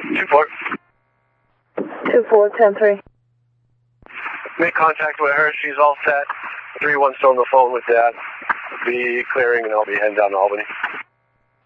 2-4. 2-4, 10-3. Make contact with her. She's all set. 3-1 still on the phone with Dad. Be clearing, and I'll be heading down to Albany.